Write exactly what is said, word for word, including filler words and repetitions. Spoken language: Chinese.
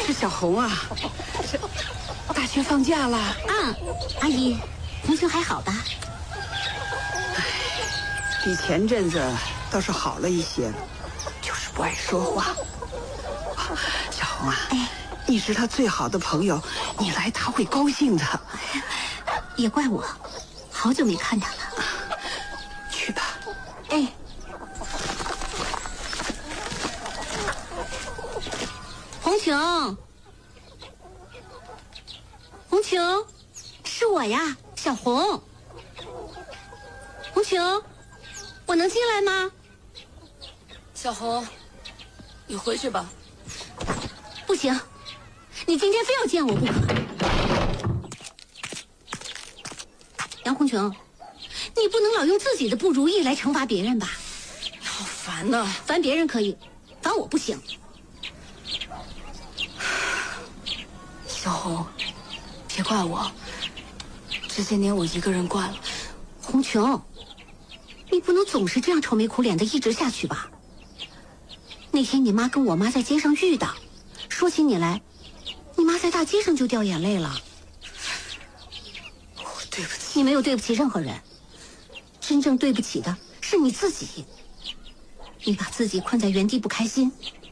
是小红啊，这大学放假了啊，阿姨，红星还好吧？ 比前阵子倒是好了一些了，就是不爱说话。小红啊，哎，你是他最好的朋友，你来他会高兴的。 也怪我，好久没看他了。 去吧。 哎。红晴，红晴，是我呀，小红。红晴，我能进来吗？ 小红，你回去吧。 不行，你今天非要见我不可。杨红晴，你不能老用自己的不如意来惩罚别人吧？ 你好烦呐！ 烦别人可以，烦我不行。 小红，别怪我，这些年我一个人惯了。 红晴，你不能总是这样愁眉苦脸的一直下去吧？那天你妈跟我妈在街上遇到，说起你来，你妈在大街上就掉眼泪了。 我对不起。 你没有对不起任何人，真正对不起的是你自己。你把自己困在原地不开心，